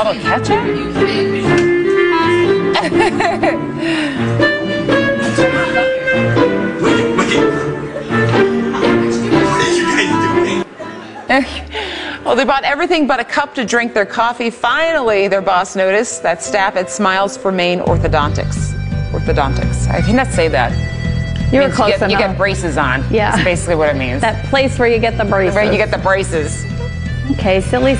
bottle of ketchup? Well, they bought everything but a cup to drink their coffee. Finally, their boss noticed that staff at Smiles for Maine Orthodontics. I cannot say that. You were close enough. You get braces on. Yeah. That's basically what it means. That place where you get the braces. Where you get the braces. Okay, silly.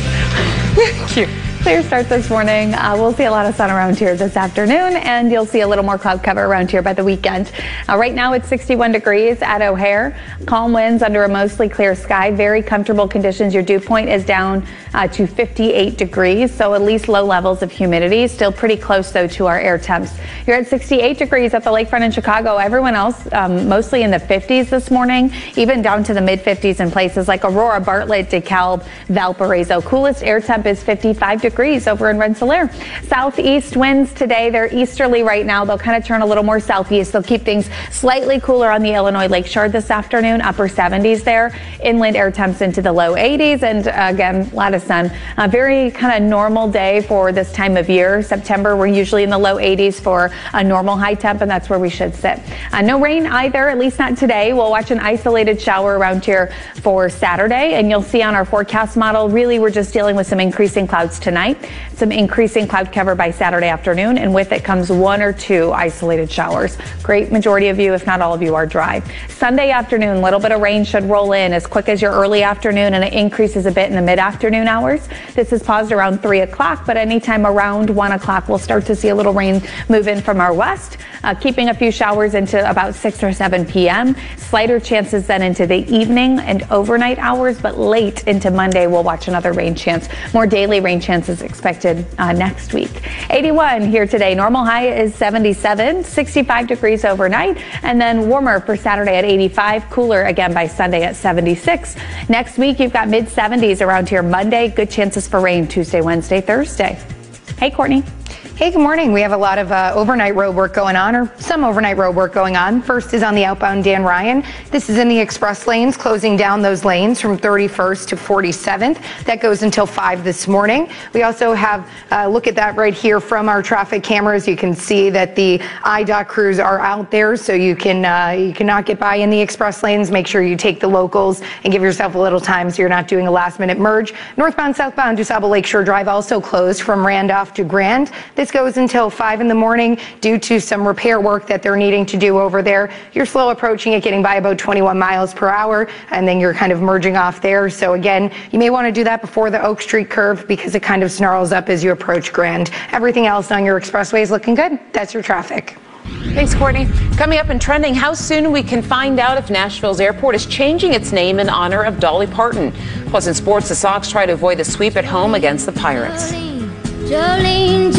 Cute. Clear start this morning. We'll see a lot of sun around here this afternoon, and you'll see a little more cloud cover around here by the weekend. Right now it's 61 degrees at O'Hare. Calm winds under a mostly clear sky. Very comfortable conditions. Your dew point is down to 58 degrees, so at least low levels of humidity. Still pretty close, though, to our air temps. You're at 68 degrees at the lakefront in Chicago. Everyone else mostly in the 50s this morning, even down to the mid-50s in places like Aurora, Bartlett, DeKalb, Valparaiso. Coolest air temp is 55 degrees over in Rensselaer. Southeast winds today, they're easterly right now. They'll kind of turn a little more southeast. They'll keep things slightly cooler on the Illinois Lakeshore this afternoon, upper 70s there. Inland air temps into the low 80s, and again, a lot of sun. A very kind of normal day for this time of year. September, we're usually in the low 80s for a normal high temp, and that's where we should sit. No rain either, at least not today. We'll watch an isolated shower around here for Saturday, and you'll see on our forecast model, really we're just dealing with some increasing clouds tonight. Some increasing cloud cover by Saturday afternoon, and with it comes 1 or 2 isolated showers. Great majority of you, if not all of you, are dry. Sunday afternoon, a little bit of rain should roll in as quick as your early afternoon, and it increases a bit in the mid-afternoon hours. This is paused around 3 o'clock, but anytime around 1 o'clock, we'll start to see a little rain move in from our west, keeping a few showers into about 6 or 7 p.m. Slighter chances then into the evening and overnight hours, but late into Monday, we'll watch another rain chance. More daily rain chances expected next week. 81 here today. Normal high is 77, 65 degrees overnight, and then warmer for Saturday at 85, cooler again by Sunday at 76. Next week, you've got mid-70s around here Monday. Good chances for rain Tuesday, Wednesday, Thursday. Hey, Courtney. Hey, good morning. We have a lot of overnight road work going on, or some overnight road work going on. First is on the outbound Dan Ryan. This is in the express lanes, closing down those lanes from 31st to 47th. That goes until 5 this morning. We also have a look at that right here from our traffic cameras. You can see that the IDOT crews are out there, so you cannot get by in the express lanes. Make sure you take the locals and give yourself a little time so you're not doing a last-minute merge. Northbound, southbound, DuSable Lakeshore Drive also closed from Randolph to Grand. This goes until 5 in the morning due to some repair work that they're needing to do over there. You're slow approaching it, getting by about 21 miles per hour, and then you're kind of merging off there. So again, you may want to do that before the Oak Street curve because it kind of snarls up as you approach Grand. Everything else on your expressway is looking good. That's your traffic. Thanks, Courtney. Coming up in Trending, how soon we can find out if Nashville's airport is changing its name in honor of Dolly Parton. Plus in sports, the Sox try to avoid the sweep at home against the Pirates. Jolene,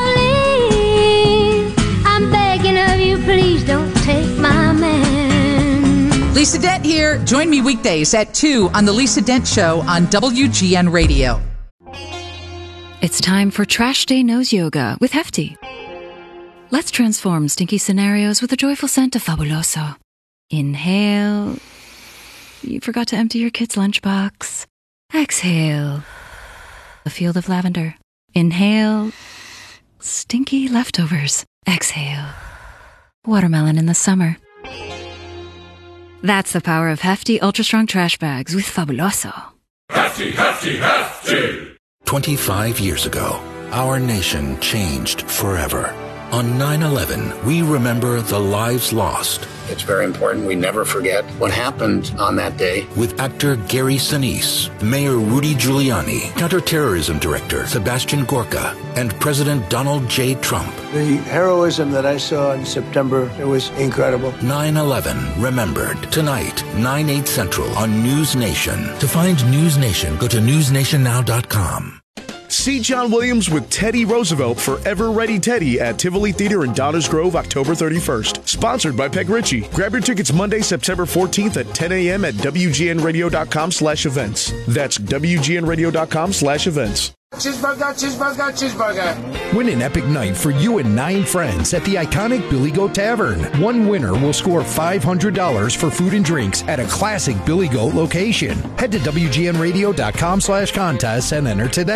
I'm begging of you, please don't take my man. Lisa Dent here. Join me weekdays at 2 on The Lisa Dent Show on WGN Radio. It's time for Trash Day Nose Yoga with Hefty. Let's transform stinky scenarios with the joyful scent of Fabuloso. Inhale. You forgot to empty your kid's lunchbox. Exhale. A field of lavender. Inhale. Stinky leftovers. Exhale. Watermelon in the summer. That's the power of Hefty Ultra Strong Trash Bags with Fabuloso. Hefty, Hefty, Hefty! 25 years ago, our nation changed forever. On 9/11, we remember the lives lost. It's very important we never forget what happened on that day. With actor Gary Sinise, Mayor Rudy Giuliani, Counterterrorism Director Sebastian Gorka, and President Donald J. Trump. The heroism that I saw in September, it was incredible. 9/11 Remembered. Tonight, 9/8 Central on News Nation. To find News Nation, go to newsnationnow.com. See John Williams with Teddy Roosevelt for Ever Ready Teddy at Tivoli Theater in Downers Grove, October 31st. Sponsored by Peg Ritchie. Grab your tickets Monday, September 14th at 10 a.m. at WGNradio.com/events. That's WGNradio.com/events. Cheeseburger, cheeseburger, cheeseburger. Win an epic night for you and 9 friends at the iconic Billy Goat Tavern. One winner will score $500 for food and drinks at a classic Billy Goat location. Head to WGNradio.com/contests and enter today.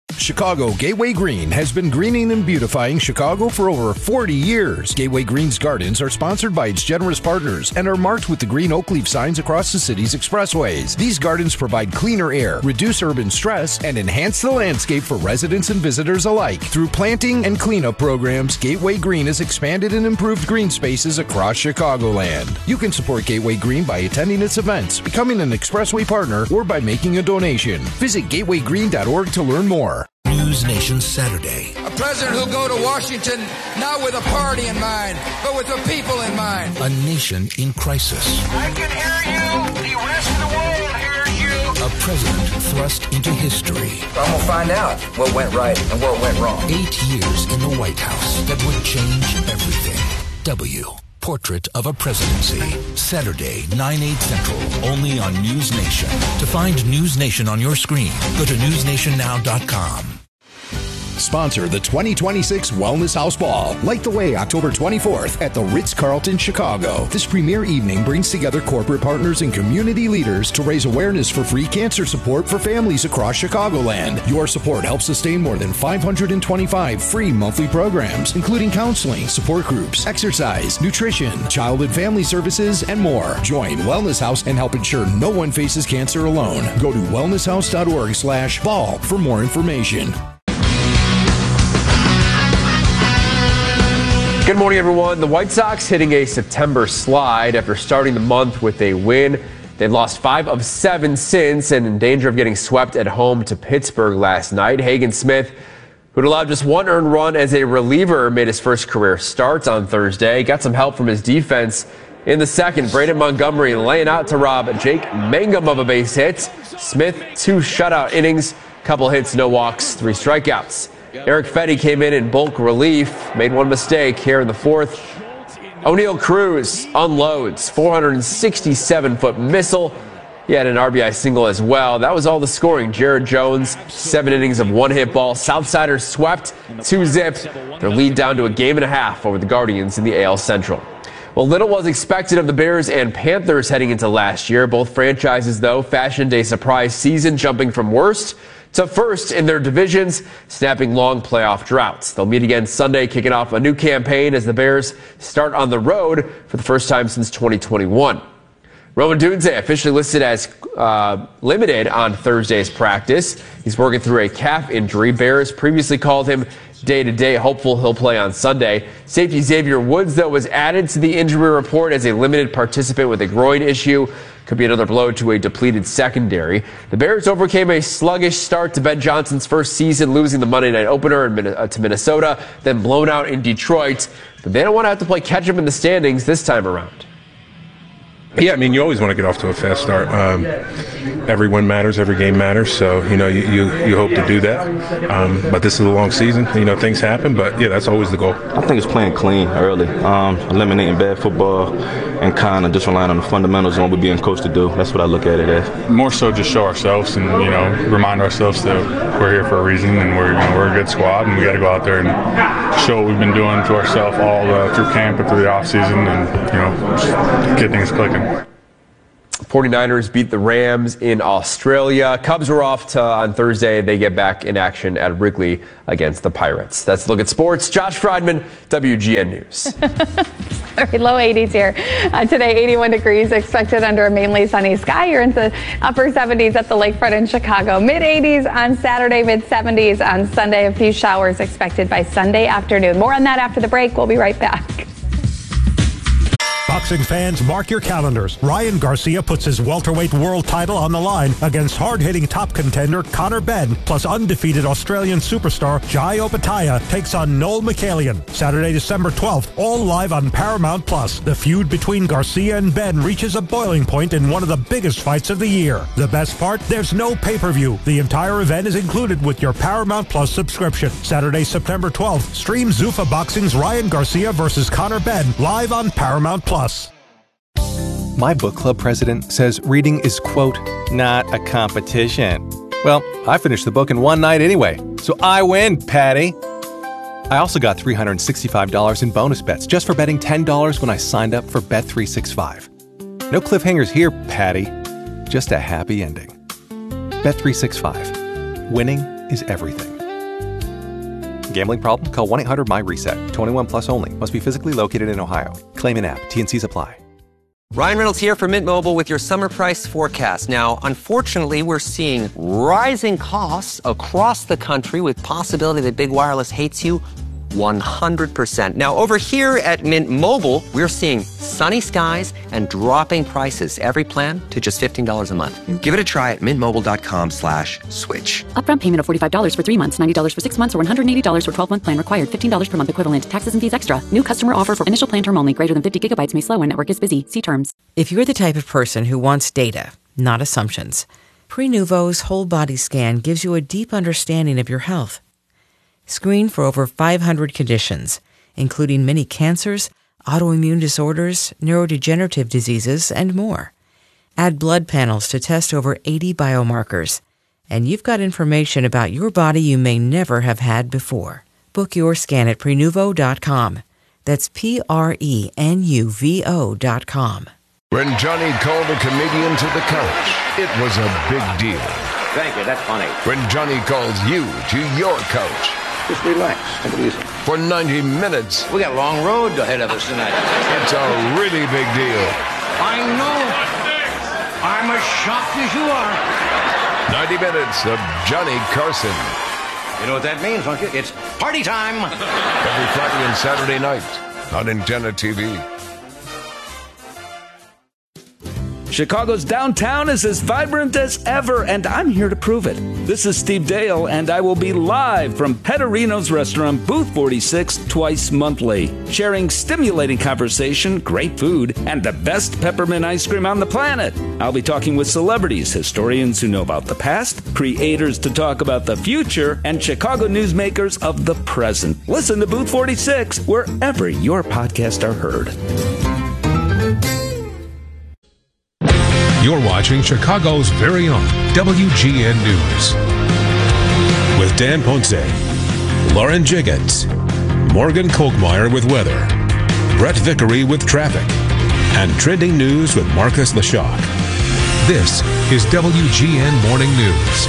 Chicago Gateway Green has been greening and beautifying Chicago for over 40 years. Gateway Green's gardens are sponsored by its generous partners and are marked with the green oak leaf signs across the city's expressways. These gardens provide cleaner air, reduce urban stress, and enhance the landscape for residents and visitors alike. Through planting and cleanup programs, Gateway Green has expanded and improved green spaces across Chicagoland. You can support Gateway Green by attending its events, becoming an expressway partner, or by making a donation. Visit gatewaygreen.org to learn more. News Nation Saturday. A president who'll go to Washington not with a party in mind, but with the people in mind. A nation in crisis. I can hear you. The rest of the world hears you. A president thrust into history. I'm going to find out what went right and what went wrong. 8 years in the White House that would change everything. W. Portrait of a Presidency. Saturday, 9/8 Central, only on News Nation. To find News Nation on your screen, go to newsnationnow.com. Sponsor the 2026 Wellness House Ball. Light the way October 24th at the Ritz-Carlton, Chicago. This premier evening brings together corporate partners and community leaders to raise awareness for free cancer support for families across Chicagoland. Your support helps sustain more than 525 free monthly programs, including counseling, support groups, exercise, nutrition, child and family services, and more. Join Wellness House and help ensure no one faces cancer alone. Go to wellnesshouse.org/ball for more information. Good morning, everyone. The White Sox hitting a September slide after starting the month with a win. They've lost 5 of 7 since and in danger of getting swept at home to Pittsburgh last night. Hagen Smith, who'd allowed just 1 earned run as a reliever, made his first career start on Thursday. Got some help from his defense in the second. Braden Montgomery laying out to rob Jake Mangum of a base hit. Smith, 2 shutout innings, couple hits, no walks, 3 strikeouts. Eric Fetty came in bulk relief, made 1 mistake here in the 4th. O'Neal Cruz unloads, 467-foot missile. He had an RBI single as well. That was all the scoring. Jared Jones, 7 innings of 1 hit ball. Southsiders swept 2-zip. Their lead down to a game and a half over the Guardians in the AL Central. Well, little was expected of the Bears and Panthers heading into last year. Both franchises, though, fashioned a surprise season, jumping from worst to first in their divisions, snapping long playoff droughts. They'll meet again Sunday, kicking off a new campaign as the Bears start on the road for the first time since 2021. Roman Dunze officially listed as limited on Thursday's practice. He's working through a calf injury. Bears previously called him day-to-day, hopeful he'll play on Sunday. Safety Xavier Woods, though, was added to the injury report as a limited participant with a groin issue. Could be another blow to a depleted secondary. The Bears overcame a sluggish start to Ben Johnson's first season, losing the Monday night opener to Minnesota, then blown out in Detroit. But they don't want to have to play catch-up in the standings this time around. Yeah, I mean, you always want to get off to a fast start. Every win matters, every game matters, so, you hope to do that. But this is a long season. Things happen, but, yeah, that's always the goal. I think it's playing clean early, eliminating bad football and kind of just relying on the fundamentals and what we're being coached to do. That's what I look at it as. More so just show ourselves and, remind ourselves that we're here for a reason and we're a good squad and we got to go out there and show what we've been doing to ourselves all through camp and through the offseason and, just get things clicking. 49ers beat the Rams in Australia. Cubs were off on Thursday. They get back in action at Wrigley against the Pirates. That's a look at sports. Josh Friedman, WGN News. Very low 80s here. Today, 81 degrees expected under a mainly sunny sky. You're into upper 70s at the lakefront in Chicago. Mid-80s on Saturday, mid-70s on Sunday. A few showers expected by Sunday afternoon. More on that after the break. We'll be right back. Boxing fans, mark your calendars. Ryan Garcia puts his welterweight world title on the line against hard-hitting top contender Conor Benn, plus undefeated Australian superstar Jai Opetaia takes on Noel Mikhailian. Saturday, December 12th, all live on Paramount+. The feud between Garcia and Benn reaches a boiling point in one of the biggest fights of the year. The best part? There's no pay-per-view. The entire event is included with your Paramount+ subscription. Saturday, September 12th, stream Zuffa Boxing's Ryan Garcia versus Conor Benn live on Paramount+. My book club president says reading is, quote, not a competition. Well, I finished the book in one night anyway, so I win, Patty. I also got $365 in bonus bets just for betting $10 when I signed up for Bet365. No cliffhangers here, Patty. Just a happy ending. Bet365. Winning is everything. Gambling problem? Call 1-800-MY-RESET. 21 plus only. Must be physically located in Ohio. Claim in app. T&Cs apply. Ryan Reynolds here from Mint Mobile with your summer price forecast. Now, unfortunately, we're seeing rising costs across the country with possibility that big wireless hates you 100%. Now, over here at Mint Mobile, we're seeing sunny skies and dropping prices. Every plan to just $15 a month. Give it a try at mintmobile.com/switch. Upfront payment of $45 for 3 months, $90 for 6 months, or $180 for 12-month plan required. $15 per month equivalent. Taxes and fees extra. New customer offer for initial plan term only. Greater than 50 gigabytes may slow when network is busy. See terms. If you're the type of person who wants data, not assumptions, Prenuvo's whole body scan gives you a deep understanding of your health. Screen for over 500 conditions, including many cancers, autoimmune disorders, neurodegenerative diseases, and more. Add blood panels to test over 80 biomarkers. And you've got information about your body you may never have had before. Book your scan at Prenuvo.com. That's Prenuvo.com. When Johnny called a comedian to the couch, it was a big deal. Thank you, that's funny. When Johnny calls you to your couch, just relax, take it easy. For 90 minutes. We got a long road ahead of us tonight. It's a really big deal. I know. I'm as shocked as you are. 90 minutes of Johnny Carson. You know what that means, don't you? It's party time. Every Friday and Saturday night on Antenna TV. Chicago's downtown is as vibrant as ever, and I'm here to prove it. This is Steve Dale, and I will be live from Petterino's restaurant, Booth 46, twice monthly, sharing stimulating conversation, great food, and the best peppermint ice cream on the planet. I'll be talking with celebrities, historians who know about the past, creators to talk about the future, and Chicago newsmakers of the present. Listen to Booth 46 wherever your podcasts are heard. You're watching Chicago's very own WGN News. With Dan Ponce, Lauren Jiggins, Morgan Kolkmeyer with weather, Brett Vickery with traffic, and trending news with Marcus Leshock. This is WGN Morning News.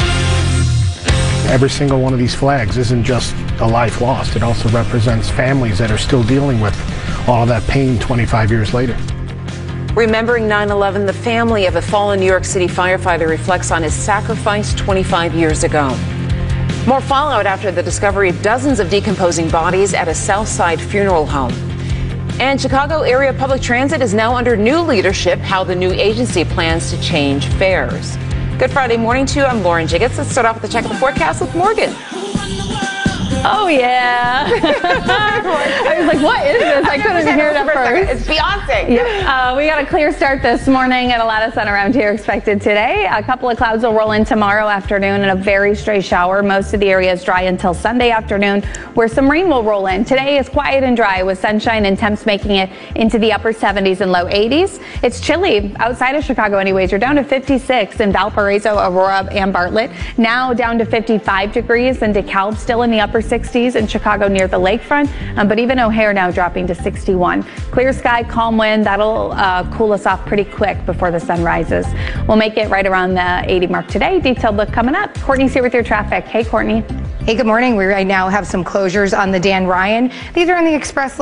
Every single one of these flags isn't just a life lost. It also represents families that are still dealing with all of that pain 25 years later. Remembering 9/11, the family of a fallen New York City firefighter reflects on his sacrifice 25 years ago. More fallout after the discovery of dozens of decomposing bodies at a Southside funeral home. And Chicago area public transit is now under new leadership, how the new agency plans to change fares. Good Friday morning to you. I'm Lauren Jiggins. Let's start off with a check of the forecast with Morgan. Oh, yeah. I was like, what is this? I couldn't hear it at first. It's Beyonce. Yep. We got a clear start this morning and a lot of sun around here expected today. A couple of clouds will roll in tomorrow afternoon and a very stray shower. Most of the area is dry until Sunday afternoon, where some rain will roll in. Today is quiet and dry with sunshine and temps making it into the upper 70s and low 80s. It's chilly outside of Chicago anyways. You're down to 56 in Valparaiso, Aurora, and Bartlett. Now down to 55 degrees in DeKalb, still in the upper 60s in Chicago near the lakefront, but even O'Hare now dropping to 61. Clear sky, calm wind, that'll cool us off pretty quick before the sun rises. We'll make it right around the 80 mark today. Detailed look coming up. Courtney's here with your traffic. Hey, Courtney. Hey, good morning. We right now have some closures on the Dan Ryan. These are on the express lane.